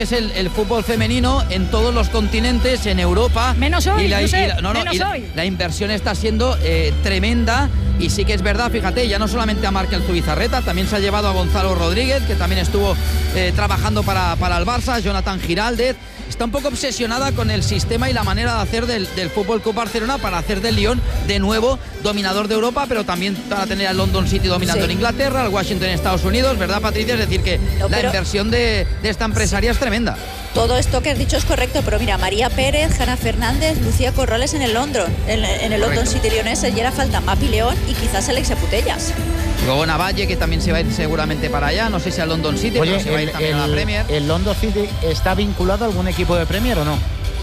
Es el fútbol femenino en todos los continentes, en Europa. Menos hoy, la inversión está siendo tremenda. Y sí que es verdad, fíjate, ya no solamente a Markel Zubizarreta, también se ha llevado a Gonzalo Rodríguez, que también estuvo trabajando para el Barça, Jonathan Giraldez. Está un poco obsesionada con el sistema y la manera de hacer del Fútbol Club Barcelona para hacer del Lyon de nuevo dominador de Europa, pero también para tener al London City dominando en Inglaterra, al Washington en Estados Unidos, ¿verdad, Patricia? Es decir, que la inversión de esta empresaria es tremenda. Todo esto que has dicho es correcto, pero mira, María Pérez, Hanna Fernández, Lucía Corrales en el London, en el London City Lyonés, y ahora falta Mapi León y quizás Alexia Putellas. Luego Navalle, que también se va a ir seguramente para allá, no sé si al London City, pero se va a ir también a la Premier. ¿El London City está vinculado a algún equipo de Premier o no?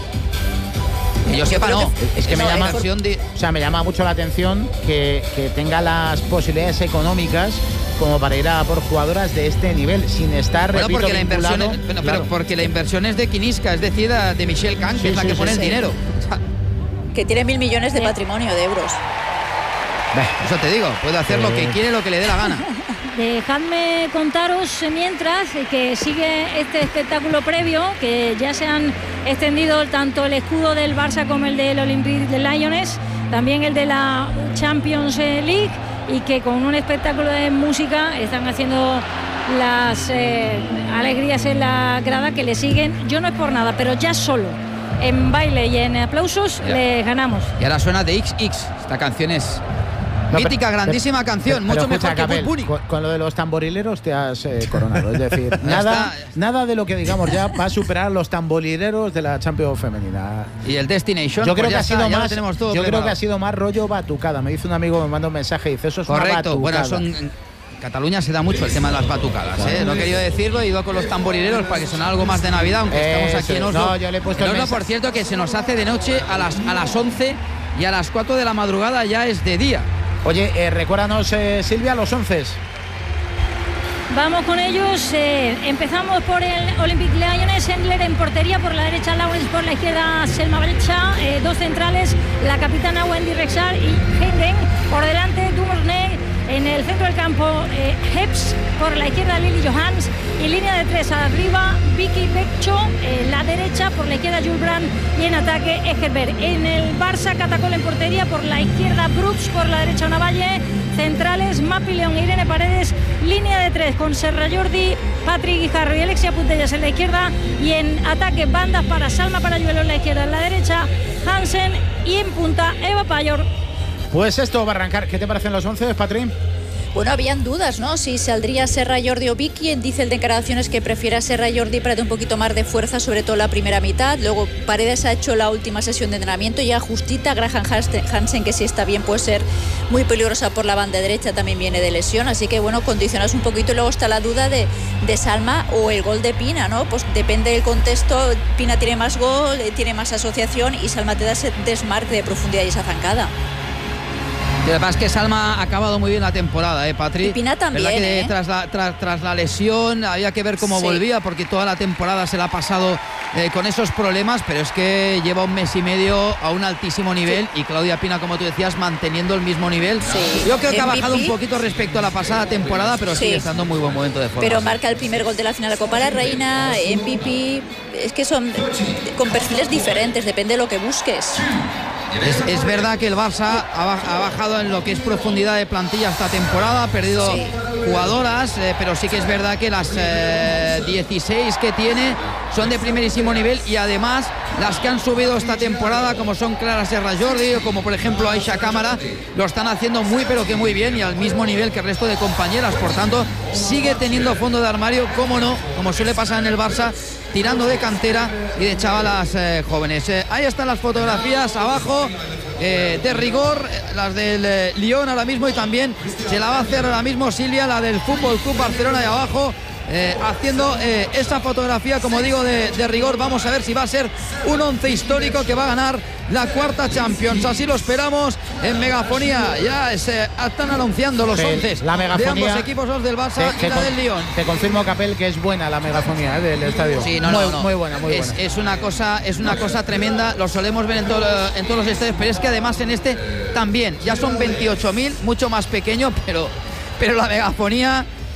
Que yo sepa, no. Es que me llama mucho la atención que tenga las posibilidades económicas como para ir a por jugadoras de este nivel, sin estar, repito, porque la inversión porque la inversión es de Quiniska, es decir, de Michelle Kahn, que es la que pone el dinero. Que tiene 1.000 millones de patrimonio de euros. Eso te digo, puede hacer lo que quiere, lo que le dé la gana. Dejadme contaros mientras que sigue este espectáculo previo, que ya se han extendido tanto el escudo del Barça como el del Olympique de Lyonnais, también el de la Champions League, y que con un espectáculo de música están haciendo las alegrías en la grada que le siguen. Yo no es por nada, pero ya solo en baile y en aplausos le ganamos. Y ahora suena de XX, esta canción es mítica, grandísima canción, mucho mejor que Bull Bunny. Con lo de los tamborileros te has coronado, es decir, nada de lo que digamos ya va a superar a los tamborileros de la Champions femenina. Y el Destination, yo creo que ha sido más rollo batucada. Me dice un amigo, me manda un mensaje y dice, eso es correcto, una batucada. Bueno, en Cataluña se da mucho el tema de las batucadas, No he querido decirlo, he ido con los tamborileros para que sonara algo más de Navidad, aunque estamos aquí en Oslo. Yo le he puesto en Oslo, por cierto, que se nos hace de noche a las 11 y a las 4 de la madrugada ya es de día. Oye, recuérdanos, Silvia, los 11. Vamos con ellos. Empezamos por el Olympique Lyonnais. Endler en portería, por la derecha Lawrence, por la izquierda Selma Brecha. Dos centrales, la capitana Wendy Rexard y Heiden. Por delante Dumournet. En el centro del campo, Heps, por la izquierda Lily Johans, y línea de tres arriba, Vicky Beccho, la derecha, por la izquierda Jules Brandt, y en ataque Egerberg. En el Barça, Catacol en portería, por la izquierda Brooks, por la derecha Navalle, centrales Mapi León e Irene Paredes, línea de tres con Serra Jordi, Patrick Guijarro y Alexia Putellas en la izquierda, y en ataque bandas para Salma Parayuelo en la izquierda, en la derecha Hansen, y en punta Eva Payor. Pues esto va a arrancar. ¿Qué te parecen los 11, Patrín? Bueno, habían dudas, ¿no? Si saldría Serra Jordi o Vicky. Dice el de declaraciones que prefiere a Serra Jordi para dar un poquito más de fuerza, sobre todo la primera mitad. Luego Paredes ha hecho la última sesión de entrenamiento, ya justita. Graham Hansen, que si está bien, puede ser muy peligrosa por la banda derecha, también viene de lesión. Así que, bueno, condicionas un poquito. Y luego está la duda de Salma o el gol de Pina, ¿no? Pues depende del contexto. Pina tiene más gol, tiene más asociación, y Salma te da ese desmarque de profundidad y esa zancada. Y además que Salma ha acabado muy bien la temporada, Patri. Y Pina también, ¿verdad que tras la lesión había que ver cómo volvía, porque toda la temporada se la ha pasado con esos problemas, pero es que lleva un mes y medio a un altísimo nivel, y Claudia Pina, como tú decías, manteniendo el mismo nivel. Yo creo que ha bajado un poquito respecto a la pasada temporada, pero sigue estando en muy buen momento de forma. Pero marca el primer gol de la final de la Copa de la Reina, MVP. Es que son con perfiles diferentes, depende de lo que busques. Es verdad que el Barça ha bajado en lo que es profundidad de plantilla esta temporada, ha perdido jugadoras, pero sí que es verdad que las 16 que tiene son de primerísimo nivel, y además las que han subido esta temporada, como son Clara Serra Jordi o como por ejemplo Aisha Cámara, lo están haciendo muy pero que muy bien, y al mismo nivel que el resto de compañeras. Por tanto, sigue teniendo fondo de armario, como no, como suele pasar en el Barça, tirando de cantera y de chavalas jóvenes. Ahí están las fotografías abajo de rigor, las del Lyon ahora mismo, y también se la va a hacer ahora mismo Silvia, la del Fútbol Club Barcelona, de abajo, haciendo esa fotografía, como digo, de rigor. Vamos a ver si va a ser un 11 histórico que va a ganar la cuarta Champions. Así lo esperamos en Megafonía. Ya están anunciando los 11 de ambos equipos, los del Barça y la del Lyon. Te confirmo, Capel, que es buena la megafonía del estadio. Sí, muy buena. Es una cosa tremenda. Lo solemos ver en todos los estadios, pero es que además en este también. Ya son 28.000, mucho más pequeño, pero la megafonía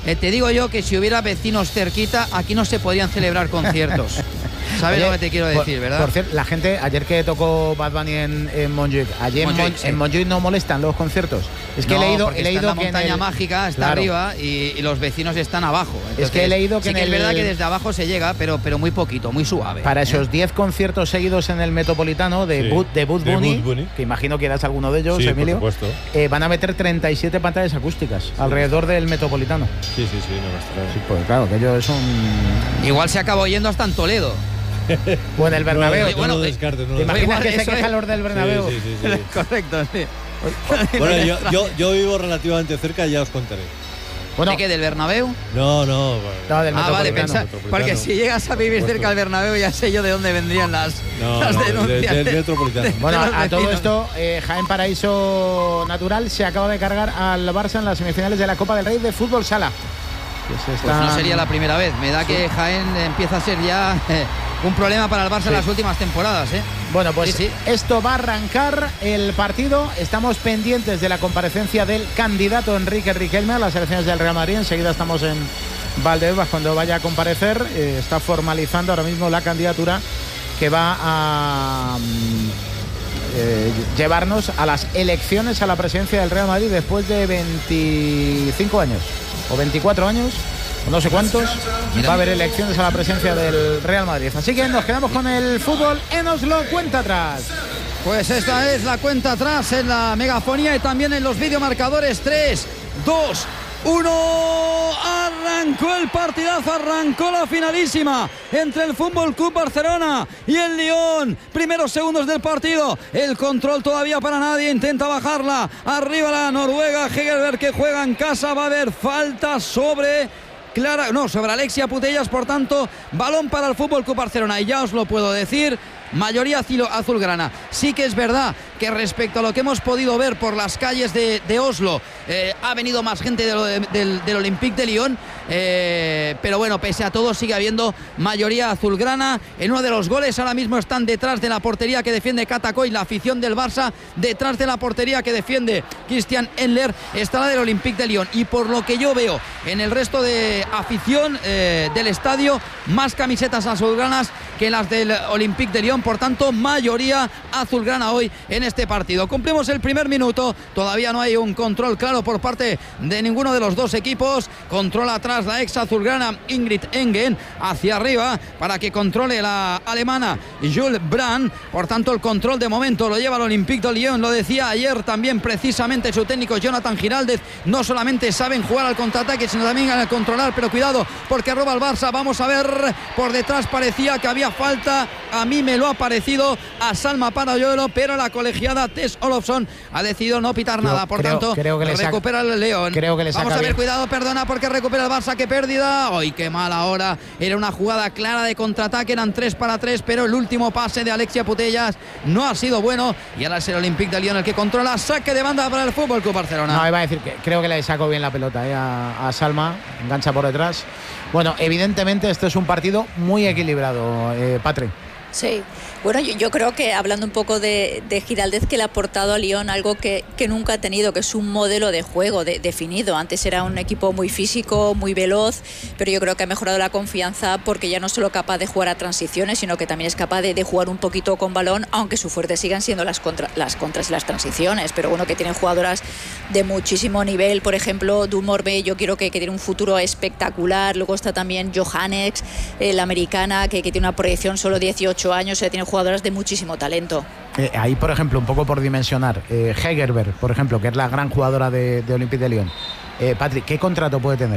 te digo yo que si hubiera vecinos cerquita, aquí no se podrían celebrar conciertos. ¿Sabes lo que te quiero decir, verdad? Por cierto, la gente, ayer que tocó Bad Bunny en Montjuic, en Montjuic no molestan los conciertos. Es que no, he leído que en la montaña mágica está arriba y los vecinos están abajo. Entonces, es que he leído que sí que es verdad que desde abajo se llega, pero muy poquito, muy suave. Para esos 10 conciertos seguidos en el Metropolitano de Bad Bunny, que imagino que eras alguno de ellos, sí, Emilio, por supuesto. Van a meter 37 pantallas acústicas alrededor del Metropolitano. Sí, no está. Sí, pues claro, que ellos son... Igual se acabó yendo hasta en Toledo. O en el Bernabéu. No lo descartes. ¿Te imaginas que se quejan los del Bernabéu? Sí. Correcto, sí. Bueno, yo vivo relativamente cerca, ya os contaré. Bueno, ¿de qué? ¿Del Bernabéu? No, del Metropolitano. Porque si llegas a vivir cerca del Bernabéu, ya sé yo de dónde vendrían las denuncias. Del Metropolitano. Bueno, a todo esto, Jaén Paraíso Natural se acaba de cargar al Barça en las semifinales de la Copa del Rey de Fútbol Sala. Pues no sería la primera vez. Me da que Jaén empieza a ser ya un problema para el Barça en las últimas temporadas. Bueno, pues esto va a arrancar el partido. Estamos pendientes de la comparecencia del candidato Enrique Riquelme a las elecciones del Real Madrid. Enseguida estamos en Valdebebas cuando vaya a comparecer. Está formalizando ahora mismo la candidatura que va a llevarnos a las elecciones a la presidencia del Real Madrid después de 25 años o 24 años, o no sé cuántos. Va a haber elecciones a la presidencia del Real Madrid. Así que nos quedamos con el fútbol en Oslo Cuenta Atrás. Pues esta es la cuenta atrás en la megafonía y también en los videomarcadores. 3, 2, 1. Arrancó el partidazo, arrancó la finalísima entre el FC Barcelona y el Lyon. Primeros segundos del partido, el control todavía para nadie, intenta bajarla arriba la Noruega. Hegerberg, que juega en casa. Va a haber falta sobre Alexia Putellas. Por tanto, balón para el FC Barcelona. Y ya os lo puedo decir, mayoría azulgrana. Sí que es verdad que respecto a lo que hemos podido ver por las calles de Oslo, ha venido más gente del Olympique de Lyon, pero bueno, pese a todo sigue habiendo mayoría azulgrana. En uno de los goles ahora mismo están detrás de la portería que defiende Katakoy, la afición del Barça. Detrás de la portería que defiende Christian Endler está la del Olympique de Lyon, y por lo que yo veo en el resto de afición del estadio, más camisetas azulgranas que las del Olympique de Lyon. Por tanto, mayoría azulgrana hoy en este partido. Cumplimos el primer minuto, todavía no hay un control claro por parte de ninguno de los dos equipos. Control atrás la ex azulgrana Ingrid Engen, hacia arriba para que controle la alemana Jules Brand. Por tanto, el control de momento lo lleva el Olympique de Lyon. Lo decía ayer también precisamente su técnico Jonathan Giraldez, no solamente saben jugar al contraataque, sino también al controlar, pero cuidado porque roba el Barça. Vamos a ver, por detrás parecía que había falta, a mí me lo ha parecido a Salma Parayolo, pero la colegiada Tess Olofsson ha decidido no pitar nada. Por tanto, recupera el León. Vamos a ver, cuidado, perdona, porque recupera el Barça. Qué pérdida. ¡Ay, qué mal ahora! Era una jugada clara de contraataque, eran 3 para 3, pero el último pase de Alexia Putellas no ha sido bueno, y ahora es el Olympique de Lyon el que controla. Saque de banda para el FC Barcelona. No, iba a decir que creo que le sacó bien la pelota a Salma, engancha por detrás. Bueno, evidentemente esto es un partido muy equilibrado, Patri. Sí, bueno, yo creo que hablando un poco de Giraldez, que le ha aportado a Lyon algo que nunca ha tenido, que es un modelo de juego definido. Antes era un equipo muy físico, muy veloz, pero yo creo que ha mejorado la confianza porque ya no es solo capaz de jugar a transiciones, sino que también es capaz de jugar un poquito con balón, aunque su fuerte sigan siendo las contras y las transiciones. Pero bueno, que tienen jugadoras de muchísimo nivel, por ejemplo, Dumorbe, yo quiero que tiene un futuro espectacular. Luego está también Johannex, la americana, que tiene una proyección solo 18 años, tiene jugadoras de muchísimo talento. Ahí, por ejemplo, un poco por dimensionar, Hegerberg, por ejemplo, que es la gran jugadora de Olympique de Lyon. Patrick, ¿qué contrato puede tener?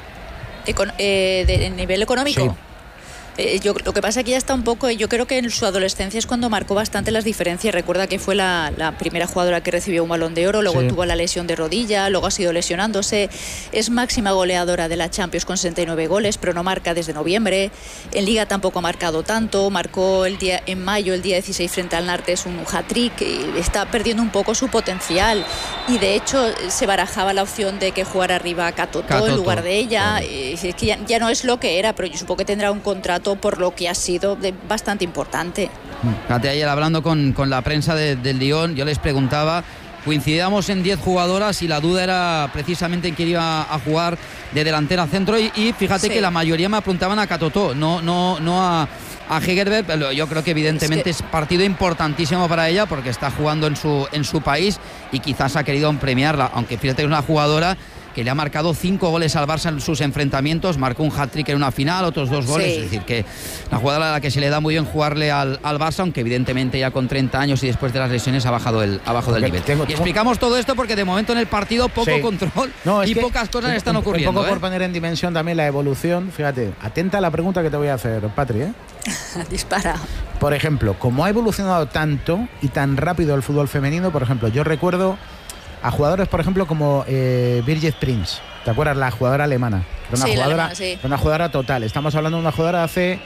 ¿De nivel económico? Sí. Lo que pasa es que ya está un poco, yo creo que en su adolescencia es cuando marcó bastante las diferencias. Recuerda que fue la primera jugadora que recibió un Balón de Oro, luego tuvo la lesión de rodilla, luego ha sido lesionándose. Es máxima goleadora de la Champions con 69 goles, pero no marca desde noviembre. En Liga tampoco ha marcado tanto, marcó en mayo, el día 16 frente al Nantes, un hat-trick. Está perdiendo un poco su potencial, y de hecho se barajaba la opción de que jugara arriba Katoto en lugar de ella. Es que ya no es lo que era, pero yo supongo que tendrá un contrato por lo que ha sido bastante importante. Fíjate, ayer hablando con la prensa del Lyon, yo les preguntaba coincidíamos en 10 jugadoras y la duda era precisamente en quién iba a jugar de delantera centro y fíjate que la mayoría me apuntaban a Catotó, no a Hegerberg, pero yo creo que evidentemente es partido importantísimo para ella porque está jugando en su país y quizás ha querido premiarla, aunque fíjate que es una jugadora que le ha marcado 5 goles al Barça en sus enfrentamientos, marcó un hat-trick en una final, otros 2 goles, es decir, que la jugadora a la que se le da muy bien jugarle al Barça, aunque evidentemente ya con 30 años y después de las lesiones ha bajado del nivel. Y explicamos todo esto porque de momento en el partido poco control y pocas cosas están ocurriendo. Un poco por poner en dimensión también la evolución, fíjate, atenta a la pregunta que te voy a hacer, Patri, Dispara. Por ejemplo, como ha evolucionado tanto y tan rápido el fútbol femenino, por ejemplo, yo recuerdo a jugadores, por ejemplo, como Birgit Prinz, ¿te acuerdas? La jugadora alemana. Una jugadora total. Estamos hablando de una jugadora de hace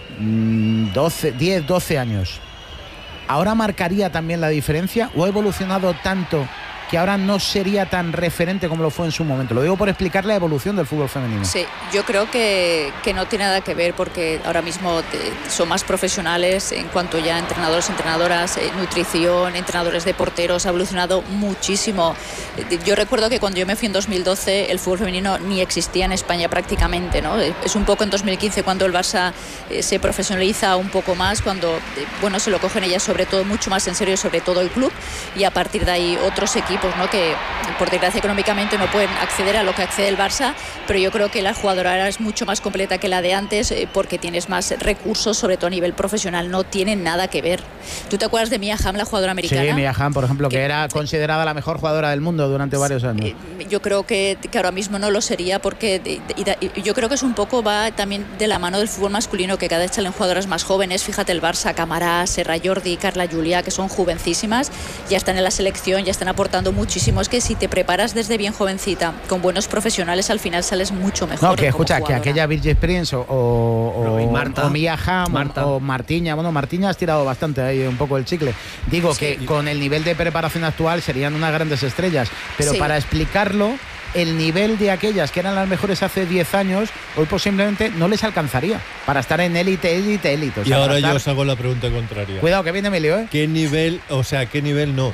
10, 12 años. ¿Ahora marcaría también la diferencia o ha evolucionado tanto que ahora no sería tan referente como lo fue en su momento? Lo digo por explicar la evolución del fútbol femenino. Sí, yo creo que no tiene nada que ver porque ahora mismo son más profesionales en cuanto ya a entrenadores, entrenadoras, nutrición, entrenadores de porteros, ha evolucionado muchísimo. Yo recuerdo que cuando yo me fui en 2012 el fútbol femenino ni existía en España prácticamente, ¿no? Es un poco en 2015 cuando el Barça se profesionaliza un poco más, cuando se lo cogen ellas sobre todo mucho más en serio, sobre todo el club, y a partir de ahí otros equipos, ¿no? Que por desgracia económicamente no pueden acceder a lo que accede el Barça, pero yo creo que la jugadora ahora es mucho más completa que la de antes porque tienes más recursos, sobre todo a nivel profesional, no tiene nada que ver. ¿Tú te acuerdas de Mia Hamm, la jugadora americana? Sí, Mia Hamm, por ejemplo, que era considerada la mejor jugadora del mundo durante varios años. Yo creo que ahora mismo no lo sería porque yo creo que es un poco, va también de la mano del fútbol masculino, que cada vez salen jugadoras más jóvenes. Fíjate el Barça, Camará, Serra Jordi, Carla Julià, que son jovencísimas, ya están en la selección, ya están aportando muchísimo. Es que si te preparas desde bien jovencita con buenos profesionales, al final sales mucho mejor. No, que escucha, que aquella Birgit Prinz o Mia Hamm o Martiña, Martiña has tirado bastante ahí un poco el chicle. Digo que con el nivel de preparación actual serían unas grandes estrellas, pero para explicarlo, el nivel de aquellas que eran las mejores hace 10 años, hoy posiblemente no les alcanzaría para estar en élite. O sea, y ahora yo os hago la pregunta contraria. Cuidado, que viene Emilio, ¿Qué nivel no?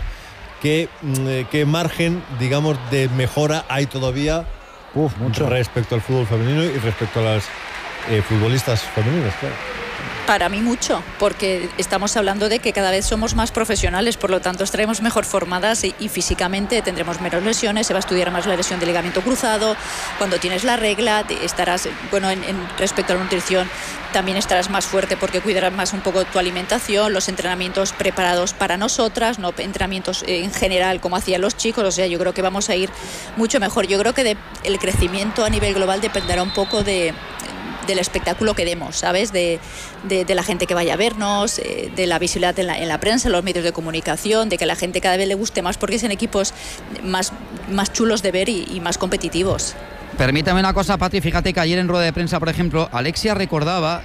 ¿Qué margen, digamos, de mejora hay todavía mucho respecto al fútbol femenino y respecto a las futbolistas femeninas? Claro. Para mí mucho, porque estamos hablando de que cada vez somos más profesionales, por lo tanto estaremos mejor formadas y físicamente tendremos menos lesiones, se va a estudiar más la lesión de ligamento cruzado, cuando tienes la regla estarás, en respecto a la nutrición también estarás más fuerte porque cuidarás más un poco tu alimentación, los entrenamientos preparados para nosotras, no entrenamientos en general como hacían los chicos, o sea, yo creo que vamos a ir mucho mejor. Yo creo que el crecimiento a nivel global dependerá un poco del espectáculo que demos, ¿sabes? De la gente que vaya a vernos, de la visibilidad en la prensa, en los medios de comunicación, de que a la gente cada vez le guste más porque son equipos más chulos de ver y más competitivos. Permítame una cosa, Patri, fíjate que ayer en rueda de prensa, por ejemplo, Alexia recordaba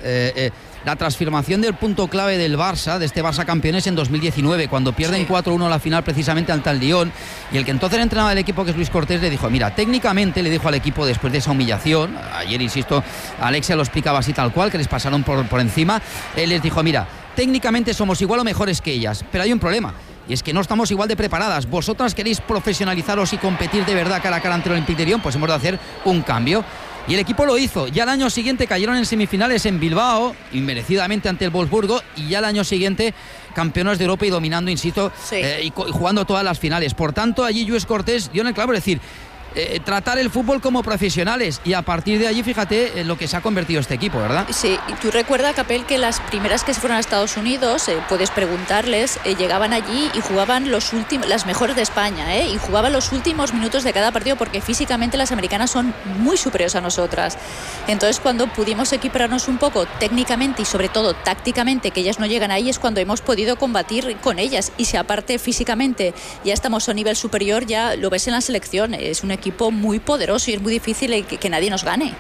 la transformación del punto clave del Barça, de este Barça campeones en 2019, cuando pierden 4-1 la final precisamente ante el Lyon, y el que entonces entrenaba el equipo, que es Luis Cortés, le dijo, mira, técnicamente, le dijo al equipo después de esa humillación, ayer, insisto, Alexia lo explicaba así tal cual, que les pasaron por encima, él les dijo, mira, técnicamente somos igual o mejores que ellas, pero hay un problema, y es que no estamos igual de preparadas. Vosotras queréis profesionalizaros y competir de verdad cara a cara ante el Olympique de Lyon, pues hemos de hacer un cambio. Y el equipo lo hizo. Ya el año siguiente cayeron en semifinales en Bilbao, inmerecidamente ante el Wolfsburgo, y ya el año siguiente campeones de Europa y dominando, insisto, y jugando todas las finales. Por tanto, allí Luis Cortés dio en el clavo, es decir, tratar el fútbol como profesionales, y a partir de allí fíjate en lo que se ha convertido este equipo, ¿verdad? Sí, y tú recuerda, Capel, que las primeras que se fueron a Estados Unidos, puedes preguntarles, llegaban allí y jugaban las mejores de España, y jugaban los últimos minutos de cada partido porque físicamente las americanas son muy superiores a nosotras. Entonces, cuando pudimos equipararnos un poco técnicamente y sobre todo tácticamente, que ellas no llegan ahí, es cuando hemos podido combatir con ellas. Y si aparte físicamente ya estamos a un nivel superior, ya lo ves en la selección, es un equipo muy poderoso y es muy difícil que nadie nos gane.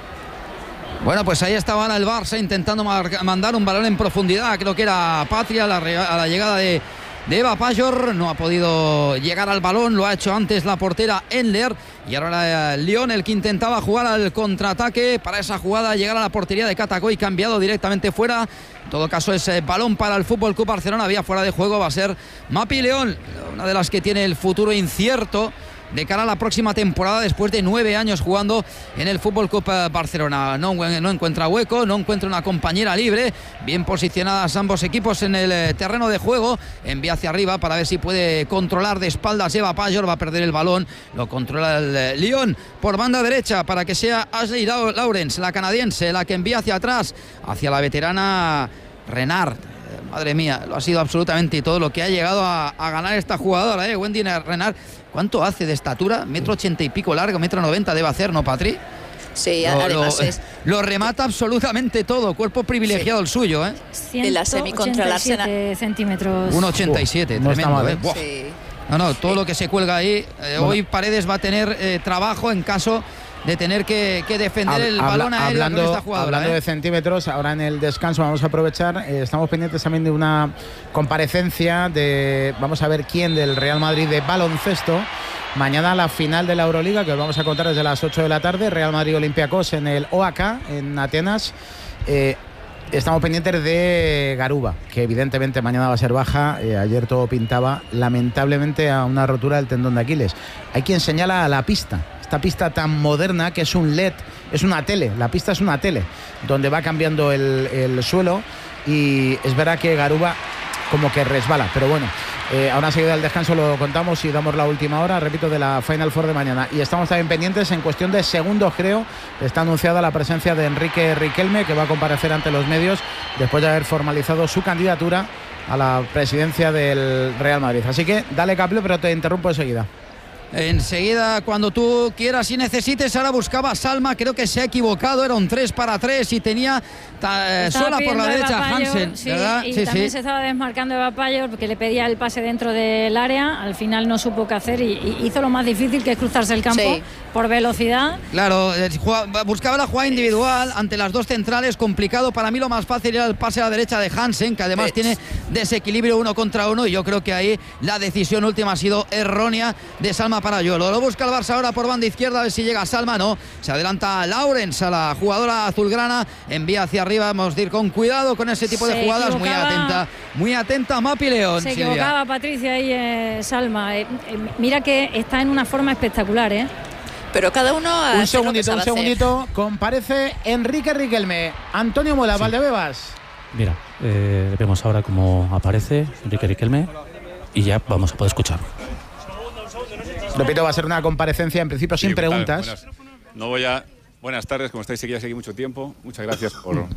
Bueno, pues ahí estaba ahora el Barça intentando mandar un balón en profundidad, creo que era Patria, a la llegada de de Eva Pajor. No ha podido llegar al balón, lo ha hecho antes la portera Endler. Y ahora Lyon, el que intentaba jugar al contraataque para esa jugada, llegar a la portería de Catacoy, cambiado directamente fuera. En todo caso, ese balón para el Fútbol Club Barcelona, había fuera de juego, va a ser Mapi León, una de las que tiene el futuro incierto de cara a la próxima temporada, después de 9 años jugando en el Fútbol Club Barcelona. No encuentra hueco, no encuentra una compañera libre. Bien posicionadas ambos equipos en el terreno de juego. Envía hacia arriba para ver si puede controlar de espaldas Eva Pajor. Va a perder el balón, lo controla el Lyon por banda derecha para que sea Ashley Lawrence, la canadiense, la que envía hacia atrás, hacia la veterana Renard. Madre mía, lo ha sido absolutamente todo lo que ha llegado a ganar esta jugadora, Wendy Renard. ¿Cuánto hace de estatura? 1,80 m y pico largo, 1,90 m debe hacer, ¿no, Patri? Sí, además lo remata absolutamente todo, cuerpo privilegiado el suyo, ¿eh? En la semi contra el Arsenal. centímetros. 1,87, no tremendo, está mal, ¿eh? Sí. No, todo lo que se cuelga ahí. Hoy Paredes va a tener trabajo en caso de tener que defender el balón aéreo con esta jugadora. Hablando de centímetros, ahora en el descanso vamos a aprovechar, estamos pendientes también de una comparecencia de, vamos a ver quién, del Real Madrid de baloncesto. Mañana la final de la Euroliga, que os vamos a contar desde las 8 de la tarde, Real Madrid-Olympiacos en el OAK, en Atenas. Estamos pendientes de Garuba, que evidentemente mañana va a ser baja. Ayer todo pintaba lamentablemente a una rotura del tendón de Aquiles. Hay quien señala a la pista, esta pista tan moderna que es un LED, es una tele, la pista es una tele, donde va cambiando el suelo, y es verdad que Garuba como que resbala, pero bueno, ahora enseguida del descanso lo contamos y damos la última hora, repito, de la Final Four de mañana. Y estamos también pendientes, en cuestión de segundos creo, está anunciada la presencia de Enrique Riquelme, que va a comparecer ante los medios después de haber formalizado su candidatura a la presidencia del Real Madrid. Así que dale, Caplo, pero te interrumpo enseguida. Enseguida, cuando tú quieras y necesites. Ahora buscaba Salma, creo que se ha equivocado, era un 3-3 y tenía sola por la derecha Hansen, sí, ¿verdad? y sí, también se estaba desmarcando Eva Pajor porque le pedía el pase dentro del área. Al final no supo qué hacer y hizo lo más difícil, que es cruzarse el campo por velocidad. Claro, buscaba la jugada individual ante las dos centrales, complicado. Para mí lo más fácil era el pase a la derecha de Hansen, que además tiene desequilibrio 1 contra 1, y yo creo que ahí la decisión última ha sido errónea de Salma Parayolo. Lo busca el Barça ahora por banda izquierda, a ver si llega Salma. No, se adelanta Lawrence, a la jugadora azulgrana, envía hacia arriba. Vamos a ir con cuidado con ese tipo de jugadas. Muy atenta Mapi León. Se equivocaba Patricia ahí, Salma. Mira que está en una forma espectacular, pero cada uno un segundito, comparece Enrique Riquelme. Antonio Muela, sí. Valdebebas. Mira, vemos ahora cómo aparece Enrique Riquelme y ya vamos a poder escuchar. Repito, va a ser una comparecencia en principio sin preguntas. Buenas tardes, como estáis aquí mucho tiempo. Muchas gracias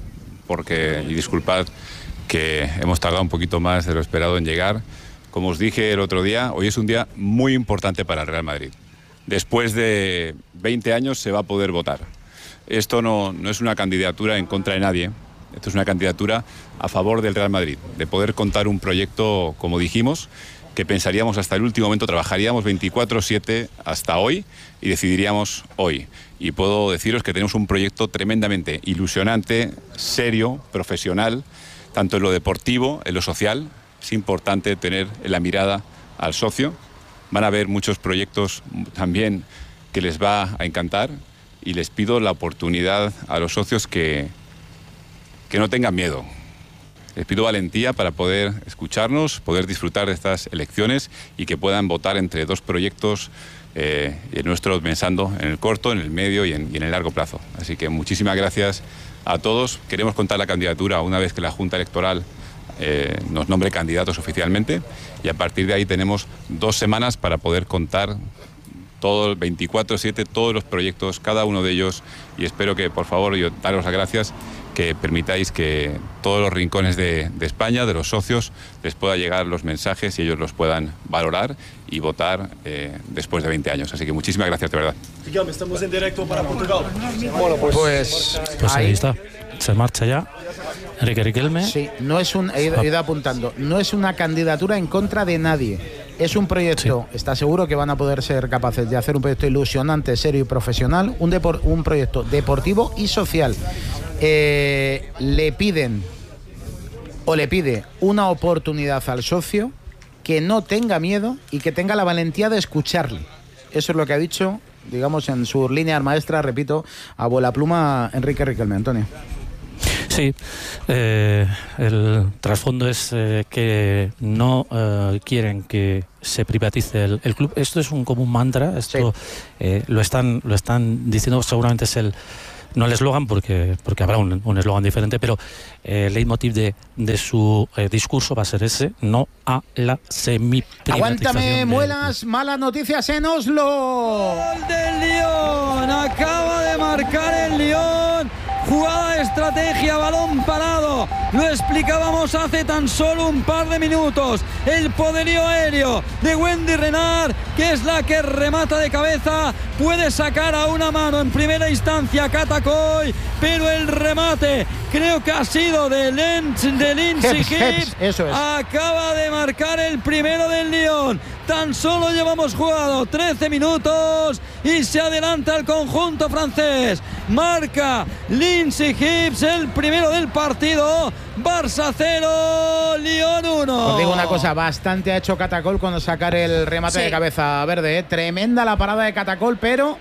y disculpad que hemos tardado un poquito más de lo esperado en llegar. Como os dije el otro día, hoy es un día muy importante para el Real Madrid. Después de 20 años se va a poder votar. Esto no es una candidatura en contra de nadie. Esto es una candidatura a favor del Real Madrid, de poder contar un proyecto, como dijimos, que pensaríamos hasta el último momento, trabajaríamos 24/7 hasta hoy y decidiríamos hoy. Y puedo deciros que tenemos un proyecto tremendamente ilusionante, serio, profesional, tanto en lo deportivo, en lo social. Es importante tener la mirada al socio. Van a haber muchos proyectos también que les va a encantar, y les pido la oportunidad a los socios que no tengan miedo. Les pido valentía para poder escucharnos, poder disfrutar de estas elecciones y que puedan votar entre dos proyectos nuestros, pensando en el corto, en el medio y en el largo plazo. Así que muchísimas gracias a todos. Queremos contar la candidatura una vez que la Junta Electoral nos nombre candidatos oficialmente, y a partir de ahí tenemos 2 semanas para poder contar todo 24/7, todos los proyectos, cada uno de ellos, y espero que, por favor, yo daros las gracias, que permitáis que todos los rincones de España, de los socios, les pueda llegar los mensajes y ellos los puedan valorar y votar después de 20 años. Así que muchísimas gracias, de verdad. Estamos en directo para Portugal. Bueno, pues ahí está. Se marcha ya Enrique Riquelme. Sí, no es he ido apuntando, no es una candidatura en contra de nadie. Es un proyecto, está seguro que van a poder ser capaces de hacer un proyecto ilusionante, serio y profesional, un proyecto deportivo y social. Le pide una oportunidad al socio que no tenga miedo y que tenga la valentía de escucharle. Eso es lo que ha dicho, digamos, en su línea maestra, repito, a vuela pluma Enrique Riquelme. Antonio. Sí, el trasfondo es que no quieren que se privatice el club. Esto es como un mantra, esto lo están diciendo, seguramente es no el eslogan porque habrá un eslogan diferente, pero el leitmotiv de su discurso va a ser ese: no a la semiprivatización. Aguántame, Muelas, malas noticias en Oslo. Gol del Lyon, acaba de marcar el Lyon. Jugada de estrategia, balón parado. Lo explicábamos hace tan solo un par de minutos. El poderío aéreo de Wendy Renard, que es la que remata de cabeza. Puede sacar a una mano en primera instancia Catacoy, pero el remate creo que ha sido de Lindsay Hibbs. Eso es. Acaba de marcar el primero del Lyon. Tan solo llevamos jugado 13 minutos y se adelanta el conjunto francés. Marca Lindsay Hibbs el primero del partido. Barça 0, Lyon 1. Os digo una cosa, bastante ha hecho Catacol cuando sacar el remate de cabeza verde, ¿eh? Tremenda la parada de Catacol, pero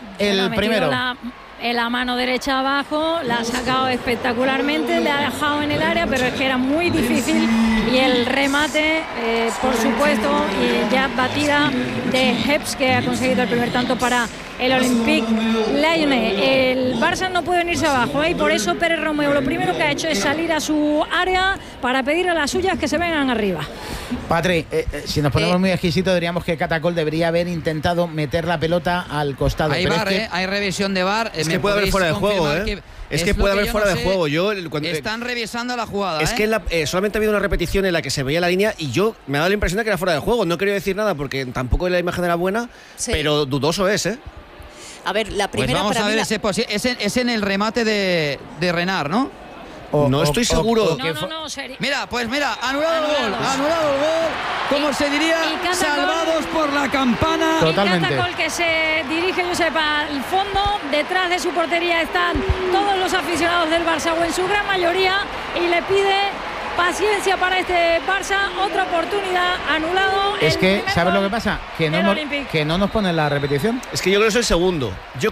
el primero. En la mano derecha abajo, la ha sacado espectacularmente, le ha dejado en el área, pero es que era muy difícil. Y el remate, por supuesto, y ya batida de Hibbs, que ha conseguido el primer tanto para el Olympique Lyonnais. El Barça no puede venirse abajo, y por eso Pérez Romeu lo primero que ha hecho es salir a su área para pedir a las suyas que se vengan arriba. Patri, si nos ponemos muy exquisitos, diríamos que Catacol debería haber intentado meter la pelota al costado. Hay VAR, hay revisión de VAR. Es que puede haber fuera de juego, Es que puede haber fuera de juego. Están revisando la jugada. Es que solamente ha habido una repetición en la que se veía la línea y yo me ha dado la impresión de que era fuera de juego. No quería decir nada porque tampoco la imagen era buena, pero dudoso es, ¿eh? A ver, la primera pues vamos para a ver, es en el remate de Renard, ¿no? No estoy seguro. No, serio. Mira, anulado el gol. Como se diría, salvados por la campana. Totalmente. Y Catacol, que se dirige, yo sepa, al fondo. Detrás de su portería están todos los aficionados del Barça, o en su gran mayoría, y le pide paciencia para este Barça. Otra oportunidad, anulado. Es que, ¿sabes lo que pasa? Que no nos ponen la repetición. Es que yo creo que es el segundo.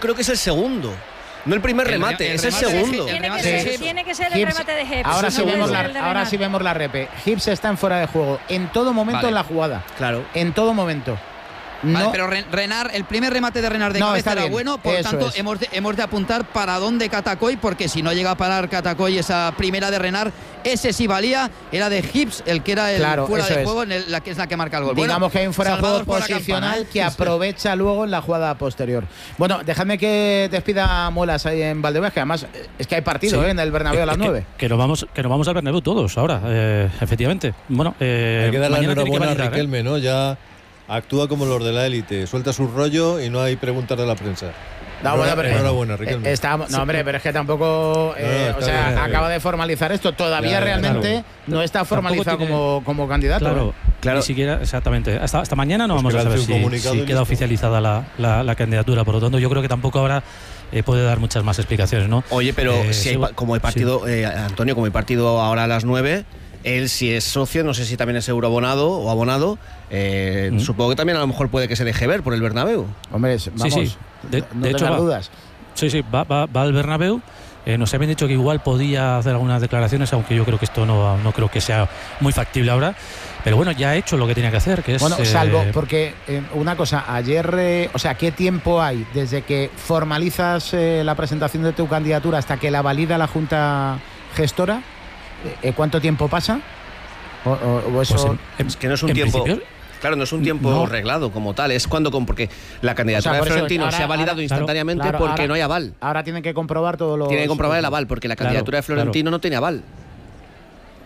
No el primer remate, es el segundo. Tiene que ser el remate de Hibbs. Ahora sí vemos la repe. Hibbs está en fuera de juego en todo momento en la jugada. Claro. En todo momento. Vale, pero Renard, el primer remate de Renard de cabeza era bueno, por tanto hemos de apuntar para dónde Catacoy, porque si no llega a parar Catacoy esa primera de Renard, ese sí valía, era de Hibbs, el que era el fuera de juego, la que es la que marca el gol. Digamos que hay un fuera de juego posicional que aprovecha luego en la jugada posterior. Bueno, dejadme que despida Muelas ahí en Valdebebas, que además es que hay partido en el Bernabéu a las 9. Que nos vamos al Bernabéu todos ahora, efectivamente. Bueno, hay que darle enhorabuena a Riquelme, ¿no? Ya actúa como los de la élite, suelta su rollo y no hay preguntas de la prensa. Enhorabuena, Riquelme. Pero es que tampoco acaba de formalizar esto. Todavía realmente no está formalizado como candidato. Claro. Ni siquiera, exactamente. Hasta mañana no vamos a saber si queda oficializada la candidatura. Por lo tanto, yo creo que tampoco habrá puede dar muchas más explicaciones, ¿no? Oye, pero como hay partido, Antonio, como hay partido ahora a las 9. Él, si es socio, no sé si también es euroabonado o abonado, supongo que también a lo mejor puede que se deje ver por el Bernabéu. Hombre, vamos, de hecho dudas. Va al Bernabéu. Nos habían dicho que igual podía hacer algunas declaraciones, aunque yo creo que esto no creo que sea muy factible ahora. Pero bueno, ya ha hecho lo que tenía que hacer, que es... Bueno, salvo, porque una cosa, ayer, ¿qué tiempo hay desde que formalizas la presentación de tu candidatura hasta que la valida la Junta Gestora? ¿Cuánto tiempo pasa? ¿O eso? Pues es que no es un tiempo... Claro, no es un tiempo reglado como tal, es porque la candidatura de Florentino se ha validado instantáneamente porque no hay aval. Ahora tienen que comprobar todo lo... Tienen que comprobar el aval, porque la candidatura de Florentino no tiene aval.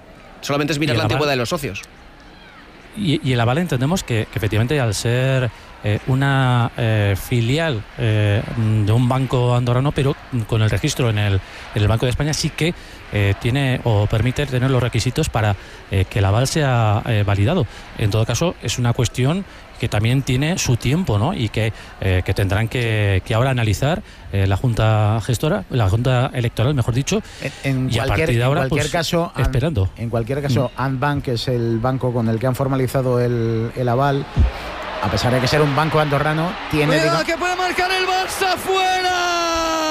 Solamente es mirar la antigüedad de los socios. Y el aval entendemos que efectivamente al ser una filial de un banco andorrano, pero con el registro en el Banco de España sí que tiene o permite tener los requisitos para que el aval sea validado. En todo caso, es una cuestión que también tiene su tiempo, ¿no? Y que tendrán que ahora analizar la Junta Gestora, la Junta Electoral, mejor dicho, y a partir de ahora, esperando. En cualquier caso, Andbank, que es el banco con el que han formalizado el aval, a pesar de que ser un banco andorrano, tiene... ¡Cuidado que puede marcar el Barça fuera!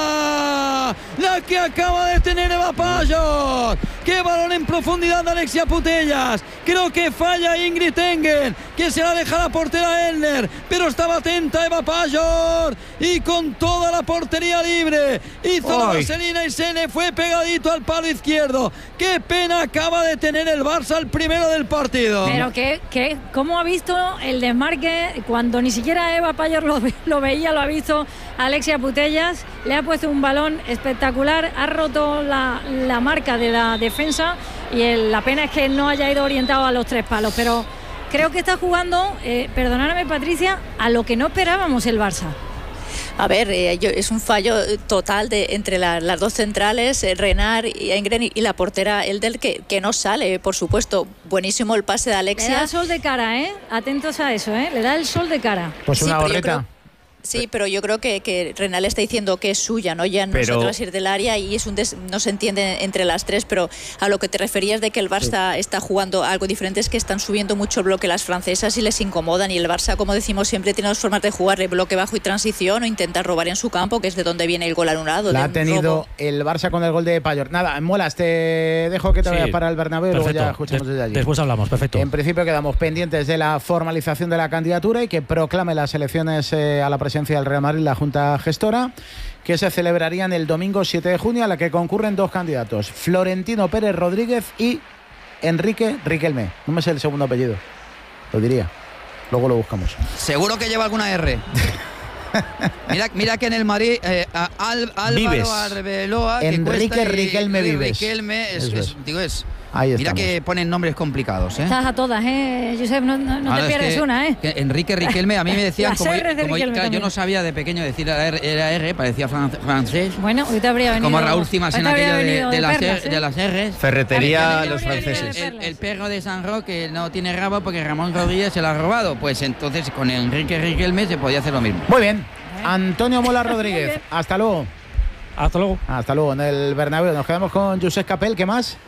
La que acaba de tener Eva Pajor. ¡Qué balón en profundidad de Alexia Putellas! Creo que falla Ingrid Engen, que se la deja la portera Elner, pero estaba atenta Eva Pajor y con toda la portería libre hizo la vaselina y se le fue pegadito al palo izquierdo. ¡Qué pena acaba de tener el Barça el primero del partido! Pero ¿cómo ha visto el desmarque cuando ni siquiera Eva Pajor lo veía? Lo ha visto Alexia Putellas, le ha puesto un balón espectacular, ha roto la marca de la defensa y la pena es que no haya ido orientado a los 3 palos, pero creo que está jugando, perdonadme Patricia, a lo que no esperábamos el Barça. A ver, es un fallo total entre las dos centrales, Renard y Engren, y la portera Elder, que no sale, por supuesto. Buenísimo el pase de Alexia. Le da el sol de cara, atentos a eso, le da el sol de cara. Pues una gorrita. Sí, pero yo creo que Renal está diciendo que es suya, ¿no? Ya no se va a ir del área y es no se entiende entre las tres, pero a lo que te referías de que el Barça está jugando algo diferente es que están subiendo mucho el bloque las francesas y les incomodan, y el Barça, como decimos siempre, tiene dos formas de jugar: el bloque bajo y transición, o intentar robar en su campo, que es de donde viene el gol anulado. La ha tenido el Barça con el gol de Pajor. Nada, Muelas, te dejo que te vayas para el Bernabéu y luego ya escuchamos desde allí. Después hablamos, perfecto. En principio quedamos pendientes de la formalización de la candidatura y que proclame las elecciones a la presidencia del Real Madrid la Junta Gestora, que se celebrarían el domingo 7 de junio, a la que concurren 2 candidatos: Florentino Pérez Rodríguez y Enrique Riquelme. No me sé el segundo apellido, lo diría, luego lo buscamos. Seguro que lleva alguna R. Mira que en el Madrid Álvaro Arbeloa, Enrique Riquelme Vives. Riquelme es Ahí mira estamos. Que ponen nombres complicados, Estás a todas, Josep, no te pierdes una, que Enrique Riquelme, a mí me decían, yo no sabía de pequeño decir la R, parecía francés. Bueno, hoy te habría venido. Como Raúl Cimas en aquello de las R's. Ferretería los franceses. El perro de San Roque no tiene rabo porque Ramón Rodríguez se lo ha robado. Pues entonces con Enrique Riquelme se podía hacer lo mismo. Muy bien. Antonio Mola Rodríguez, hasta luego. Hasta luego. Hasta luego. En el Bernabéu nos quedamos con Josep Capel. ¿Qué más?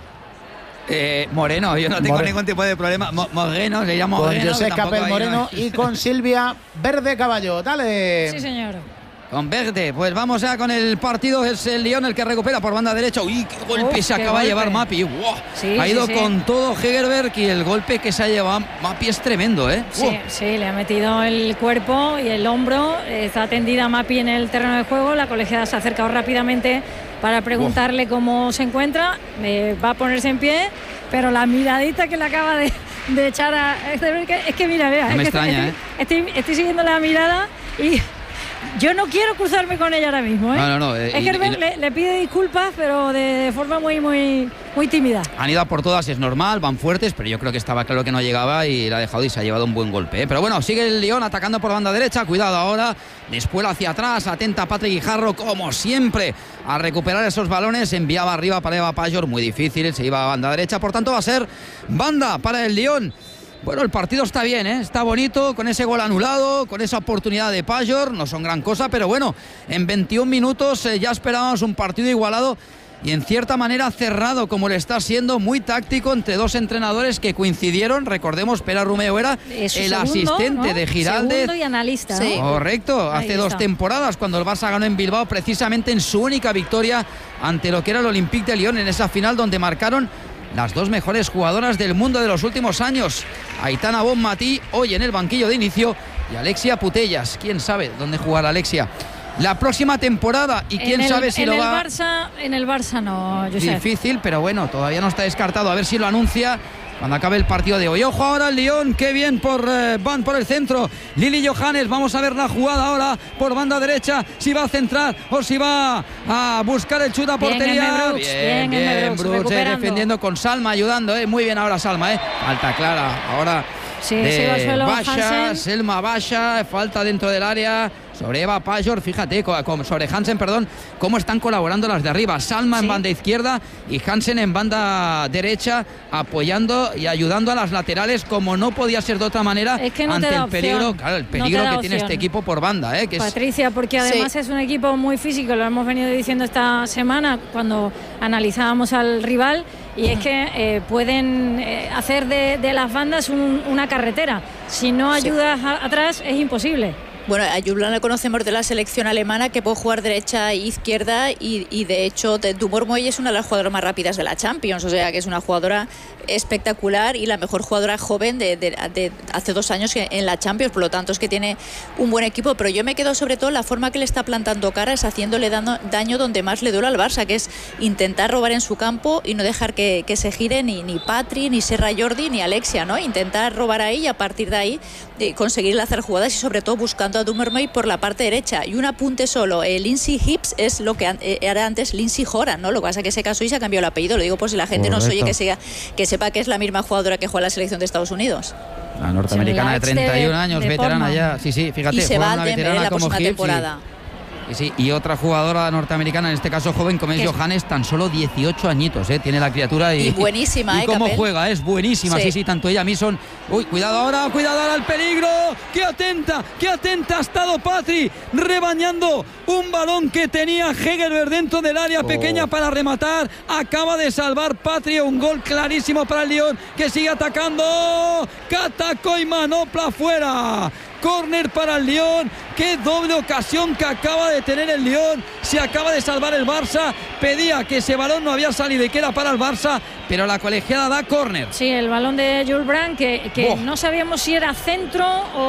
Moreno, yo no tengo ningún tipo de problema. Moreno, se llama Moreno. Con Josep Capel Moreno y con Silvia Verde Caballo. Dale. Sí, señor. Con Verde, pues vamos ya con el partido. Es el Lyon el que recupera por banda derecha. Uy, qué golpe se acaba de llevar Mapi. Wow. Sí, ha ido con todo Hegerberg, y el golpe que se ha llevado Mapi es tremendo, Sí, le ha metido el cuerpo y el hombro. Está tendida Mapi en el terreno de juego. La colegiada se ha acercado rápidamente para preguntarle cómo se encuentra. Va a ponerse en pie, pero la miradita que le acaba de echar a... Es que mira, no me extraña, estoy siguiendo la mirada y... Yo no quiero cruzarme con ella ahora mismo, No. Hegerberg le pide disculpas, pero de forma muy tímida. Han ido a por todas, es normal, van fuertes, pero yo creo que estaba claro que no llegaba y la ha dejado y se ha llevado un buen golpe, Pero bueno, sigue el Lyon atacando por banda derecha. Cuidado ahora, después hacia atrás, atenta Patrick Guijarro, como siempre, a recuperar esos balones. Enviaba arriba para Eva Pajor, muy difícil, se iba a banda derecha, por tanto va a ser banda para el Lyon. Bueno, el partido está bien, está bonito, con ese gol anulado, con esa oportunidad de Pajor, no son gran cosa, pero bueno, en 21 minutos ya esperábamos un partido igualado y en cierta manera cerrado, como le está siendo, muy táctico entre dos entrenadores que coincidieron. Recordemos, Pera Romeo era el asistente de Giraldez. Segundo y analista, ¿no? Sí. Correcto, hace 2 temporadas, cuando el Barça ganó en Bilbao, precisamente en su única victoria ante lo que era el Olympique de Lyon, en esa final donde marcaron las 2 mejores jugadoras del mundo de los últimos años: Aitana Bonmatí, hoy en el banquillo de inicio, y Alexia Putellas. ¿Quién sabe dónde jugará Alexia la próxima temporada? Y quién sabe si lo va... En el Barça no, Josep. Difícil, pero bueno, todavía no está descartado. A ver si lo anuncia cuando acabe el partido de hoy. Ojo ahora el Lyon, qué bien van por el centro. Lili Johannes, vamos a ver la jugada ahora por banda derecha, si va a centrar o si va a buscar el chute a portería. Bien, Brooks defendiendo con Salma, ayudando, muy bien ahora Salma, falta clara ahora Sí, de Basha, Selma Basha, falta dentro del área sobre Eva Pajor, fíjate, sobre Hansen, perdón, cómo están colaborando las de arriba. Salma en banda izquierda y Hansen en banda derecha, apoyando y ayudando a las laterales, como no podía ser de otra manera, es que no ante el peligro, opción. claro, el peligro que tiene este equipo por banda, que Patricia, porque además es un equipo muy físico, lo hemos venido diciendo esta semana cuando analizábamos al rival, y es que pueden hacer de las bandas una carretera. Si no ayudas atrás es imposible. Bueno, a Julián la conocemos de la selección alemana, que puede jugar derecha e izquierda, y de hecho Dumormoy es una de las jugadoras más rápidas de la Champions, o sea que es una jugadora espectacular y la mejor jugadora joven de hace 2 años en la Champions, por lo tanto es que tiene un buen equipo, pero yo me quedo sobre todo la forma que le está plantando cara, es haciéndole daño donde más le duele al Barça, que es intentar robar en su campo y no dejar que se gire ni Patri, ni Serra Jordi, ni Alexia, ¿no? Intentar robar ahí y a partir de ahí conseguir lanzar jugadas y sobre todo buscando a Dumormoy por la parte derecha. Y un apunte solo, Lindsay Hips es lo que era antes Lindsay Horan, ¿no? Lo que pasa es que se casó y se ha cambiado el apellido, lo digo por si la gente no se oye, que sepa que es la misma jugadora que juega en la selección de Estados Unidos. La norteamericana de 31 años, veterana ya. Sí, fíjate, y se va una veterana en la como próxima Hips, temporada. Y otra jugadora norteamericana, en este caso joven, como es Johannes, tan solo 18 añitos, tiene la criatura y buenísima, y cómo Capel juega, es buenísima, sí, tanto ella, Mison. Uy, cuidado ahora al peligro, qué atenta ha estado Patri, rebañando un balón que tenía Hegerberg dentro del área pequeña para rematar, acaba de salvar Patri, un gol clarísimo para el Lyon, que sigue atacando, Catacó y manopla fuera. Córner para el Lyon, qué doble ocasión que acaba de tener el Lyon, se acaba de salvar el Barça, pedía que ese balón no había salido y que era para el Barça, pero la colegiada da córner. Sí, el balón de Jules Brandt, que no sabíamos si era centro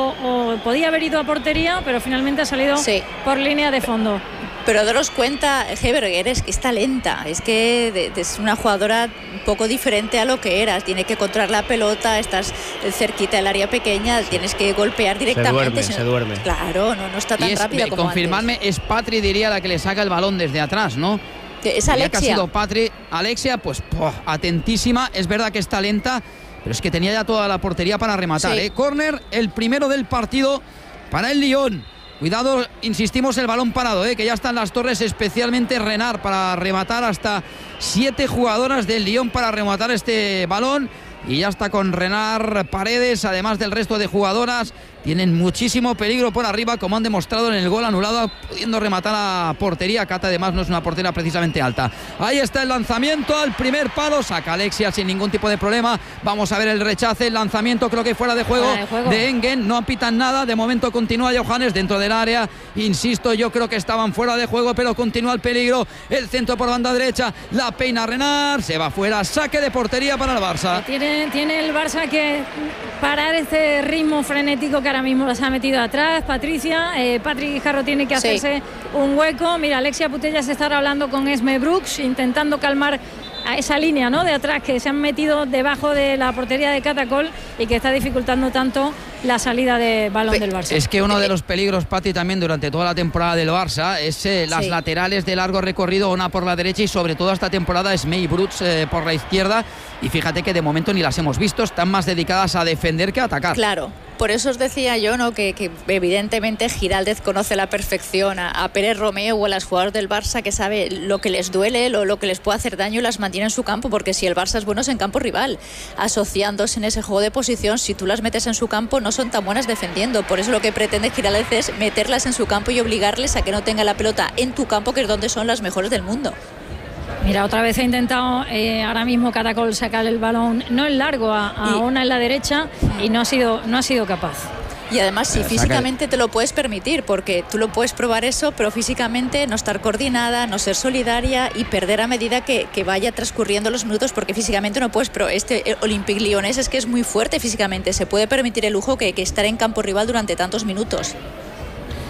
o podía haber ido a portería, pero finalmente ha salido por línea de fondo. Pero daros cuenta, Hegerberg, es que está lenta, es que es una jugadora un poco diferente a lo que eras, tiene que controlar la pelota, estás cerquita del área pequeña, tienes que golpear directamente. Se duerme. Claro, no está tan rápida como confirmadme, antes. Es Patri, diría, la que le saca el balón desde atrás, ¿no? Es Alexia. Que ha sido Patri. Alexia, pues atentísima, es verdad que está lenta, pero es que tenía ya toda la portería para rematar. Córner, el primero del partido para el Lyon. Cuidado, insistimos, el balón parado, que ya están las torres, especialmente Renard, para rematar, hasta 7 jugadoras del Lyon para rematar este balón. Y ya está con Renard, Paredes, además del resto de jugadoras. Tienen muchísimo peligro por arriba, como han demostrado en el gol anulado, pudiendo rematar a portería. Cata además no es una portera precisamente alta. Ahí está el lanzamiento al primer palo, saca Alexia sin ningún tipo de problema. Vamos a ver el rechace, el lanzamiento, creo que fuera de juego de Engen. No pitan nada, de momento continúa Johannes dentro del área. Insisto, yo creo que estaban fuera de juego, pero continúa el peligro. El centro por banda derecha, la peina Renard, se va fuera, saque de portería para el Barça. Tiene el Barça que parar este ritmo frenético que ahora mismo las ha metido atrás. Patricia, Patrick Guijarro tiene que hacerse un hueco. Mira, Alexia Putellas estará hablando con Esme Brooks, intentando calmar a esa línea, ¿no?, de atrás, que se han metido debajo de la portería de Catacol y que está dificultando tanto la salida de balón del Barça. Es que uno de los peligros, Pati, también durante toda la temporada del Barça es las laterales de largo recorrido, una por la derecha y sobre todo esta temporada es May Brooks por la izquierda, y fíjate que de momento ni las hemos visto, están más dedicadas a defender que a atacar. Claro. Por eso os decía yo, ¿no?, que evidentemente Giraldez conoce a la perfección a Pérez Romeo o a las jugadoras del Barça, que sabe lo que les duele, lo que les puede hacer daño, y las mantiene en su campo, porque si el Barça es bueno es en campo rival, asociándose en ese juego de posición. Si tú las metes en su campo no son tan buenas defendiendo, por eso lo que pretende Giraldez es meterlas en su campo y obligarles a que no tengan la pelota en tu campo, que es donde son las mejores del mundo. Mira, otra vez ha intentado ahora mismo Catacol sacar el balón, no en largo, a Ona en la derecha, y no ha sido capaz. Y además, si físicamente te lo puedes permitir, porque tú lo puedes probar eso, pero físicamente no estar coordinada, no ser solidaria y perder a medida que vaya transcurriendo los minutos, porque físicamente no puedes. Pero este Olympique Lyonnais es que es muy fuerte físicamente, se puede permitir el lujo que estar en campo rival durante tantos minutos.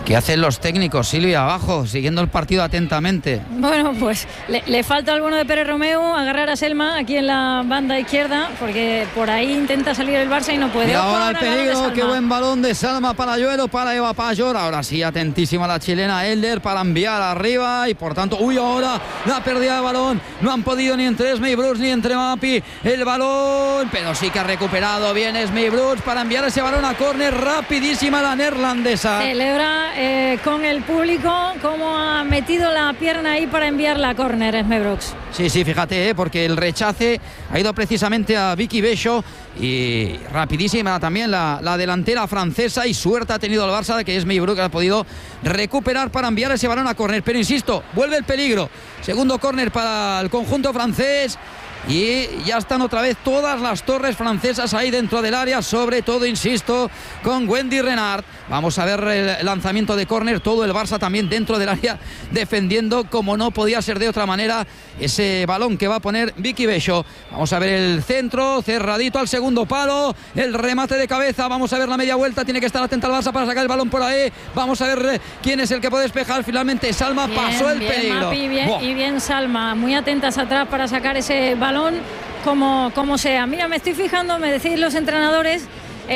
¿Qué hacen los técnicos, Silvia, abajo, siguiendo el partido atentamente? Bueno, pues le falta alguno de Pérez Romeu, agarrar a Selma aquí en la banda izquierda, porque por ahí intenta salir el Barça y no puede. Y ahora el peligro, qué buen balón de Salma para Joelo, para Eva Pajor. Ahora sí, atentísima la chilena Elder para enviar arriba y por tanto, ahora la pérdida de balón. No han podido ni entre Esme Brooks ni entre Mapi el balón, pero sí que ha recuperado bien Esme Brooks para enviar ese balón a córner. Rapidísima la neerlandesa. Celebra con el público cómo ha metido la pierna ahí para enviar la córner Esme Brooks. Sí, fíjate, porque el rechace ha ido precisamente a Vicky Bello y rapidísima también la delantera francesa, y suerte ha tenido el Barça de que Esme Brooks ha podido recuperar para enviar ese balón a córner, pero insisto, vuelve el peligro. Segundo córner para el conjunto francés. Y ya están otra vez todas las torres francesas ahí dentro del área, sobre todo, insisto, con Wendy Renard. Vamos a ver el lanzamiento de córner, todo el Barça también dentro del área, defendiendo como no podía ser de otra manera ese balón que va a poner Vicky Bello. Vamos a ver el centro, cerradito al segundo palo, el remate de cabeza, vamos a ver la media vuelta, tiene que estar atenta el Barça para sacar el balón por ahí. Vamos a ver quién es el que puede despejar, finalmente Salma, bien, pasó el peligro. Mapi, y bien Salma, muy atentas atrás para sacar ese balón como sea. Mira, me estoy fijando, me decís los entrenadores,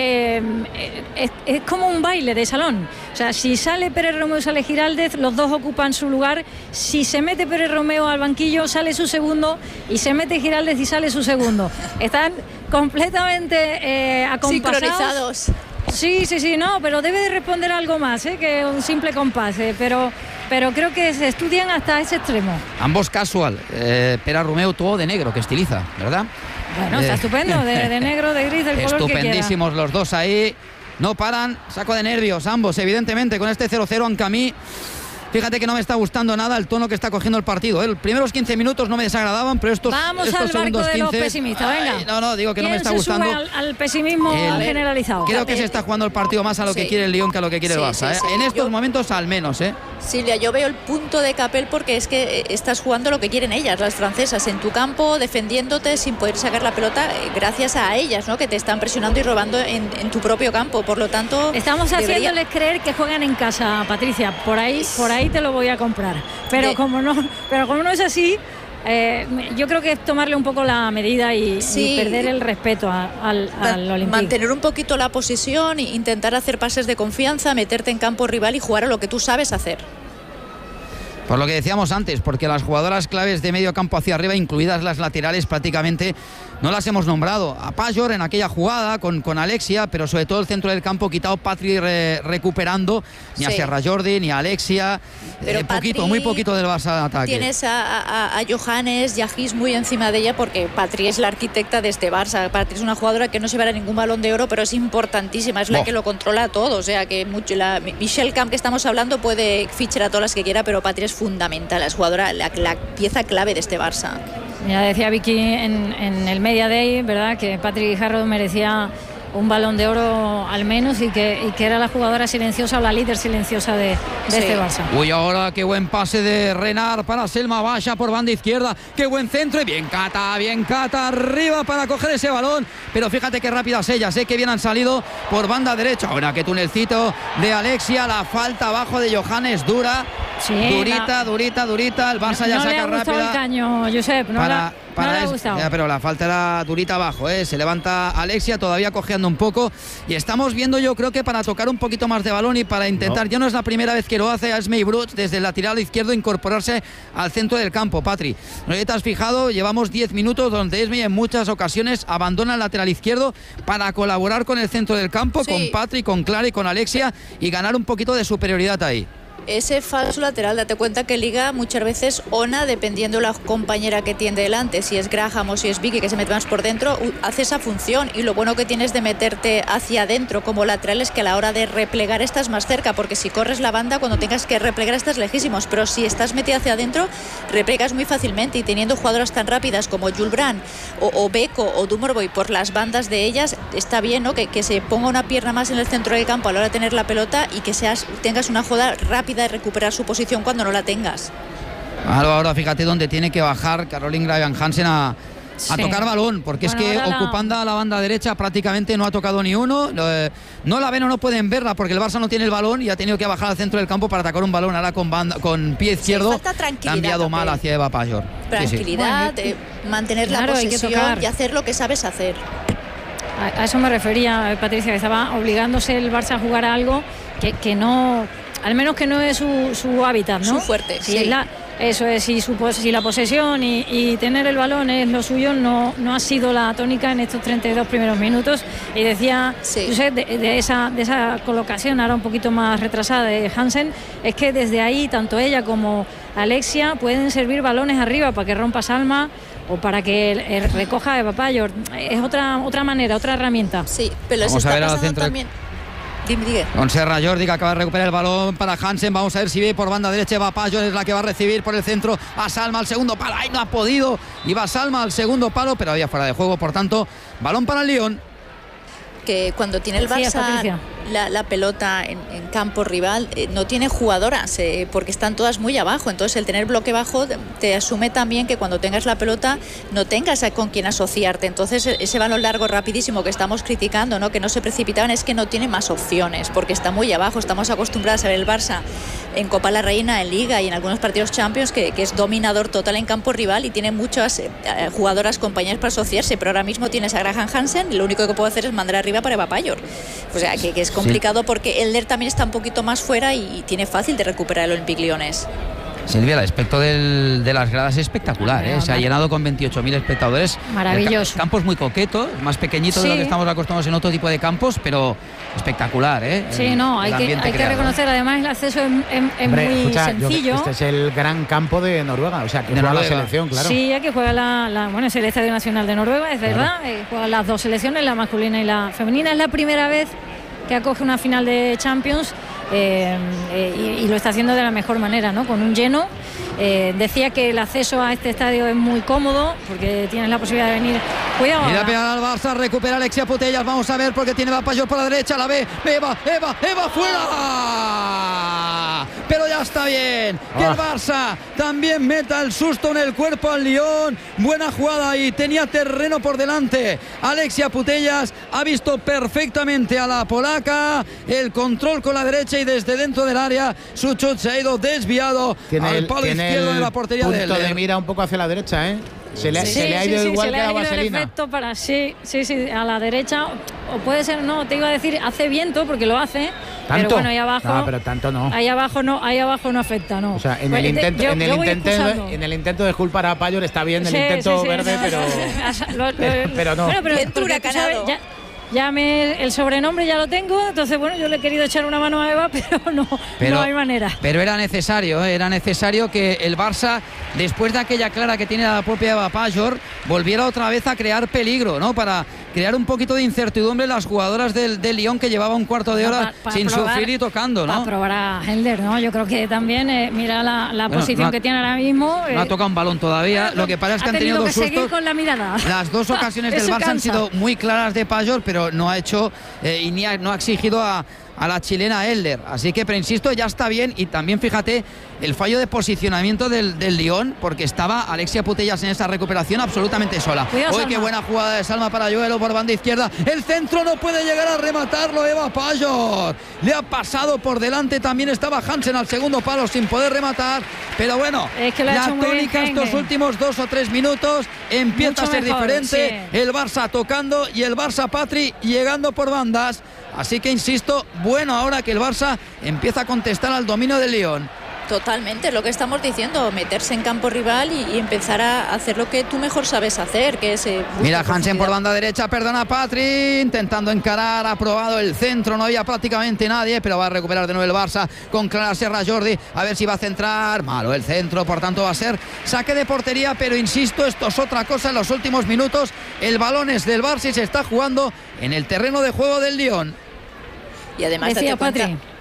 es como un baile de salón. O sea, si sale Pérez Romeu, sale Giraldez, los dos ocupan su lugar. Si se mete Pérez Romeu al banquillo, sale su segundo, y se mete Giraldez y sale su segundo. Están completamente acompasados. Sincronizados. Sí, no, pero debe de responder algo más que un simple compás, pero creo que se estudian hasta ese extremo. Ambos casual, Pérez Romeu todo de negro, que estiliza, ¿verdad? Bueno, está estupendo, de negro, de gris, del color que quiera. Estupendísimos los dos ahí, no paran, saco de nervios ambos, evidentemente, con este 0-0 Ancamí. Fíjate que no me está gustando nada el tono que está cogiendo el partido. Los primeros 15 minutos no me desagradaban, pero estos segundos 15... los pesimistas, venga. No, digo que no me está gustando. Al pesimismo generalizado. Creo que se está jugando el partido más a lo que quiere el Lyon que a lo que quiere el Barça. En estos momentos al menos, Silvia, yo veo el punto de Capel porque es que estás jugando lo que quieren ellas, las francesas, en tu campo, defendiéndote sin poder sacar la pelota, gracias a ellas, ¿no? Que te están presionando y robando en tu propio campo. Por lo tanto, estamos haciéndoles creer que juegan en casa, Patricia. Por ahí te lo voy a comprar. Pero como no es así, yo creo que es tomarle un poco la medida y perder el respeto al Olympique. Mantener un poquito la posesión e intentar hacer pases de confianza, meterte en campo rival y jugar a lo que tú sabes hacer. Por lo que decíamos antes, porque las jugadoras claves de medio campo hacia arriba, incluidas las laterales, prácticamente no las hemos nombrado. A Pajor en aquella jugada con Alexia, pero sobre todo el centro del campo quitado Patri recuperando, ni a Serra Jordi ni a Alexia. Muy poquito del Barça de ataque. Tienes a Johannes y a Gis muy encima de ella, porque Patri es la arquitecta de este Barça. Patri es una jugadora que no se verá ningún balón de oro, pero es importantísima, es la que lo controla todo. O sea que Michelle Camp, que estamos hablando, puede fichar a todas las que quiera, pero Patri es fundamental, es jugadora, la pieza clave de este Barça. Ya decía Vicky en el Media Day, ¿verdad?, que Patrick Guijarro merecía un balón de oro al menos y que era la jugadora silenciosa o la líder silenciosa de este Barça. Ahora qué buen pase de Renard para Selma Baixa por banda izquierda, qué buen centro y bien Cata arriba para coger ese balón, pero fíjate qué rápidas ellas, que bien han salido por banda derecha. Ahora qué tunelcito de Alexia, la falta abajo de Johannes, dura, durita, el Barça ya saca rápida. El caño, Josep, no le ha gustado. Pero la falta era durita abajo, se levanta Alexia todavía cojeando un poco, y estamos viendo, yo creo que para tocar un poquito más de balón y para intentar, ya no es la primera vez que lo hace a Esme Brooks desde el lateral izquierdo incorporarse al centro del campo. Patri, no te has fijado, llevamos 10 minutos donde Esme en muchas ocasiones abandona el lateral izquierdo para colaborar con el centro del campo, con Patri, con Clara y con Alexia, y ganar un poquito de superioridad ahí. Ese falso lateral, date cuenta que liga muchas veces Ona, dependiendo la compañera que tiene delante, si es Graham o si es Vicky, que se mete más por dentro, hace esa función. Y lo bueno que tienes de meterte hacia adentro como lateral es que a la hora de replegar estás más cerca, porque si corres la banda, cuando tengas que replegar estás lejísimos, pero si estás metido hacia adentro replegas muy fácilmente, y teniendo jugadoras tan rápidas como Jules Brand o Beko o Dumorboy por las bandas de ellas, está bien, ¿no?, que se ponga una pierna más en el centro del campo a la hora de tener la pelota y que tengas una jugada rápida de recuperar su posición cuando no la tengas. Ahora fíjate dónde tiene que bajar Caroline Gravian Hansen a a tocar balón, porque es que ocupando la banda derecha prácticamente no ha tocado ni uno. No la ven o no pueden verla porque el Barça no tiene el balón y ha tenido que bajar al centro del campo para atacar un balón. Ahora con pie izquierdo ha enviado mal hacia Eva Pajor. Tranquilidad, mantener la posesión y hacer lo que sabes hacer. A eso me refería, Patricia, que estaba obligándose el Barça a jugar a algo que no, al menos que no es su hábitat, ¿no? Su fuerte, sí. Eso es, si la posesión y tener el balón es lo suyo, no ha sido la tónica en estos 32 primeros minutos. Y decía, Josep, de esa colocación ahora un poquito más retrasada de Hansen, es que desde ahí tanto ella como Alexia pueden servir balones arriba para que rompa Salma o para que recoja Eva Pajor. Es otra manera, otra herramienta. Sí, pero les está pasando también. Con Serra Jordi, que acaba de recuperar el balón para Hansen. Vamos a ver si ve por banda derecha. Eva Pajor es la que va a recibir por el centro a Salma al segundo palo. Ahí no ha podido. Iba Salma al segundo palo, pero había fuera de juego. Por tanto, balón para el Lyon. Que cuando tiene el Barça la pelota en campo rival, no tiene jugadoras, porque están todas muy abajo. Entonces el tener bloque bajo te asume también que cuando tengas la pelota no tengas con quién asociarte. Entonces ese balón largo rapidísimo que estamos criticando, ¿no? Que no se precipitaban, es que no tiene más opciones porque está muy abajo. Estamos acostumbrados a ver el Barça en Copa la Reina, en Liga y en algunos partidos Champions que es dominador total en campo rival y tiene muchas jugadoras compañeras para asociarse, pero ahora mismo tienes a Graham Hansen y lo único que puede hacer es mandar arriba para Eva Pajor. O sea que es complicado porque Elder también está un poquito más fuera y tiene fácil de recuperar el Olympique Lyonnais. Silvia, el aspecto de las gradas es espectacular, ¿eh? Se ha llenado con 28.000 espectadores. Maravilloso. Campos muy coquetos, más pequeñitos de lo que estamos acostumbrados en otro tipo de campos, pero espectacular, ¿eh? Sí, no, hay que reconocer, además el acceso es muy sencillo. Este es el gran campo de Noruega, o sea, que juega la selección, claro. Sí, aquí juega bueno, es el Estadio Nacional de Noruega, es verdad, juegan las dos selecciones, la masculina y la femenina. Es la primera vez que acoge una final de Champions. Y lo está haciendo de la mejor manera, ¿no? Con un lleno. Decía que el acceso a este estadio es muy cómodo porque tienes la posibilidad de venir. Cuidado. Mira, pegar al Barça, recupera Alexia Putellas. Vamos a ver porque tiene Eva Pajor por la derecha. La ve, Eva fuera. Pero ya está bien. Que el Barça también meta el susto en el cuerpo al Lyon. Buena jugada y tenía terreno por delante. Alexia Putellas ha visto perfectamente a la polaca. El control con la derecha y desde dentro del área su chut se ha ido desviado al palo izquierdo de la portería de punto de mira un poco hacia la derecha, ¿eh? Se le ha ido igual que la vaselina. Para, sí, a la derecha. O puede ser, no, te iba a decir, hace viento porque lo hace. ¿Tanto? Pero bueno, ahí abajo. No, pero tanto no. Ahí abajo no afecta, no. O sea, en el intento de culpar a Pajor está bien, el intento verde, pero no. Bueno, pero ya el sobrenombre ya lo tengo, entonces bueno, yo le he querido echar una mano a Eva, pero no hay manera. Pero era necesario que el Barça, después de aquella clara que tiene la propia Eva Pajor, volviera otra vez a crear peligro, ¿no? Para crear un poquito de incertidumbre en las jugadoras del Lyon, que llevaba un cuarto de hora sin sufrir y tocando, ¿no? Para probar a Helder, ¿no? Yo creo que también mira la posición que tiene ahora mismo. No ha tocado un balón todavía. Lo que pasa es que han tenido dos sustos. Seguir con la mirada. Las dos ocasiones del Barça han sido muy claras de Pajor, pero no ha hecho y no ha exigido a la chilena Elder, así que, pero insisto, ya está bien. Y también fíjate el fallo de posicionamiento del Lyon, porque estaba Alexia Putellas en esa recuperación absolutamente sola. Hoy qué buena jugada de Salma para Joelo por banda izquierda, el centro no puede llegar a rematarlo Eva Pajor, le ha pasado por delante, también estaba Hansen al segundo palo sin poder rematar, pero bueno, es que la tónica estos últimos 2 o 3 minutos empieza a ser diferente, sí. El Barça tocando y el Barça Patri llegando por bandas. Así que insisto, bueno, ahora que el Barça empieza a contestar al dominio del Lyon. Totalmente, lo que estamos diciendo, meterse en campo rival y empezar a hacer lo que tú mejor sabes hacer, que es... Mira, Hansen por banda derecha, perdona Patri, intentando encarar, ha probado el centro, no había prácticamente nadie, pero va a recuperar de nuevo el Barça con Clara Serra Jordi, a ver si va a centrar, malo el centro, por tanto va a ser saque de portería, pero insisto, esto es otra cosa en los últimos minutos, el balón es del Barça y se está jugando en el terreno de juego del Lyon. Y además decía Patri.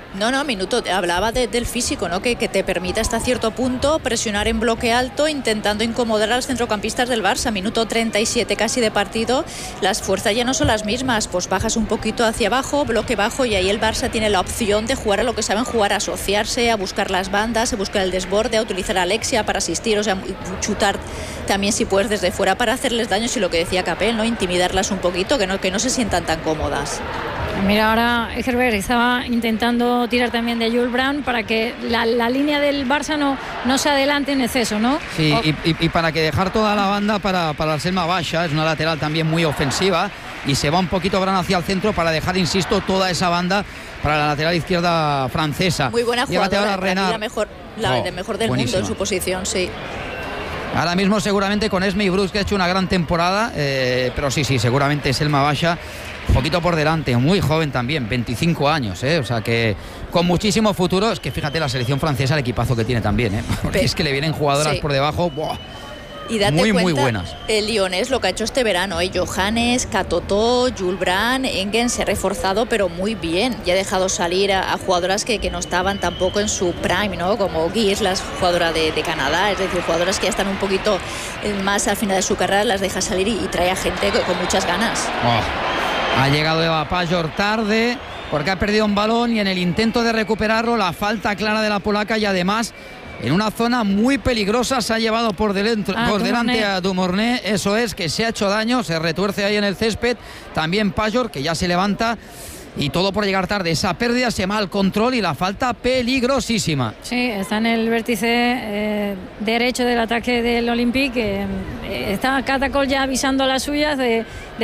No, minuto, hablaba del físico, ¿no? Que te permite hasta cierto punto presionar en bloque alto intentando incomodar a los centrocampistas del Barça. Minuto 37 casi de partido, las fuerzas ya no son las mismas, pues bajas un poquito hacia abajo, bloque bajo, y ahí el Barça tiene la opción de jugar a lo que saben jugar, a asociarse, a buscar las bandas, a buscar el desborde, a utilizar a Alexia para asistir, o sea, chutar también si puedes desde fuera para hacerles daño, y lo que decía Capel, ¿no? Intimidarlas un poquito, que no se sientan tan cómodas. Mira, ahora Herbert estaba intentando tirar también de Jules Brown para que la línea del Barça no se adelante en exceso, ¿no? Sí, y para que dejar toda la banda para el Selma Basha, es una lateral también muy ofensiva, y se va un poquito Brown hacia el centro para dejar, insisto, toda esa banda para la lateral izquierda francesa. Muy buena jugadora, la mejor del buenísima. mundo en su posición, sí. Ahora mismo seguramente con Esme y Bruce, que ha hecho una gran temporada, pero sí, seguramente Selma Basha un poquito por delante, muy joven también, 25 años, o sea que con muchísimo futuro. Es que fíjate la selección francesa, el equipazo que tiene también, porque es que le vienen jugadoras por debajo, ¡buah! Y date muy cuenta, buenas. El Lyonés lo que ha hecho este verano, Johannes, Catotó, Jules Brown, Engen se ha reforzado pero muy bien, y ha dejado salir a jugadoras que no estaban tampoco en su prime, ¿no? Como Gears, la jugadora de Canadá, es decir, jugadoras que ya están un poquito más al final de su carrera, las deja salir y trae a gente con muchas ganas. Ha llegado Eva Pajor tarde porque ha perdido un balón, y en el intento de recuperarlo, la falta clara de la polaca, y además en una zona muy peligrosa se ha llevado por delante a Dumornay. Eso es, que se ha hecho daño, se retuerce ahí en el césped. También Pajor, que ya se levanta, y todo por llegar tarde. Esa pérdida, ese mal control y la falta peligrosísima. Sí, está en el vértice derecho del ataque del Olympique. Está Catacol ya avisando a las suyas de